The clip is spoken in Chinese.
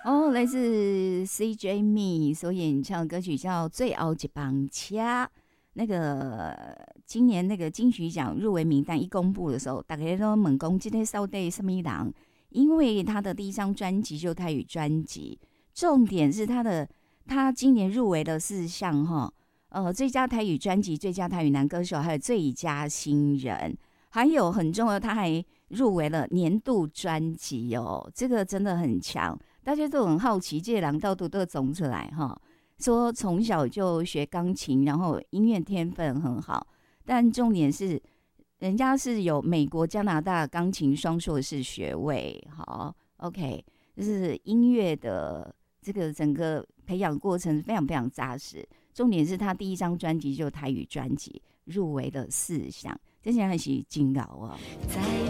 哦，来自 CJ Me 所演唱的歌曲叫《最后一班车》。那个今年那个金曲奖入围名单一公布的时候，大家都问讲这个到底什么人？因为他的第一张专辑就台语专辑，重点是他今年入围了4项哈，最佳台语专辑、最佳台语男歌手，还有最佳新人，还有很重要，他还入围了年度专辑哦，这个真的很强，大家都很好奇，这个人到底都总出来哈。说从小就学钢琴，然后音乐天分很好，但重点是人家是有美国、加拿大钢琴双硕士学位。好 ，OK， 就是音乐的这个整个培养过程非常非常扎实。重点是他第一张专辑就台语专辑入围了4项，这些还是金高啊。